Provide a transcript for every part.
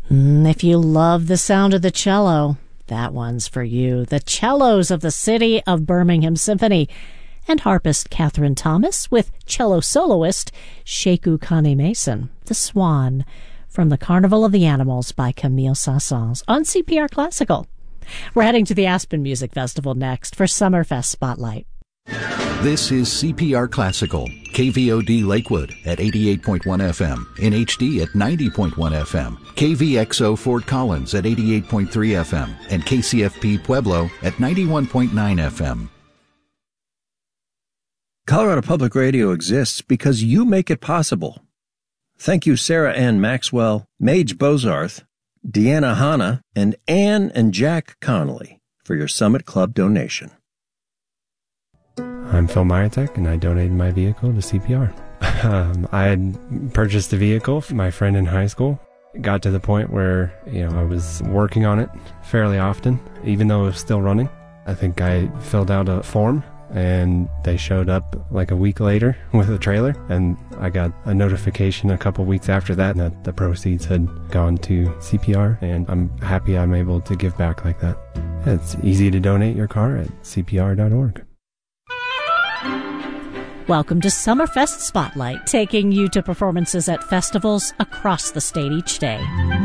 If you love the sound of the cello, that one's for you. The cellos of the City of Birmingham Symphony and harpist Catherine Thomas with cello soloist Sheku Kane Mason. The Swan from The Carnival of the Animals by Camille Saint-Saëns on CPR Classical. We're heading to the Aspen Music Festival next for Summerfest Spotlight. This is CPR Classical, KVOD Lakewood at 88.1 FM, in HD at 90.1 FM, KVXO Fort Collins at 88.3 FM, and KCFP Pueblo at 91.9 FM. Colorado Public Radio exists because you make it possible. Thank you, Sarah Ann Maxwell, Mage Bozarth, Deanna Hanna, and Ann and Jack Connolly for your Summit Club donation. I'm Phil Myatek, and I donated my vehicle to CPR. I had purchased a vehicle for my friend in high school. It got to the point where, I was working on it fairly often, even though it was still running. I think I filled out a form, and they showed up like a week later with a trailer, and I got a notification a couple weeks after that the proceeds had gone to CPR, and I'm happy I'm able to give back like that. It's easy to donate your car at cpr.org. Welcome to Summerfest Spotlight, taking you to performances at festivals across the state each day.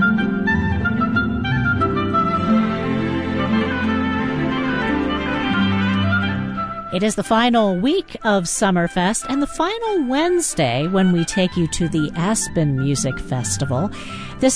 It is the final week of Summerfest and the final Wednesday when we take you to the Aspen Music Festival. This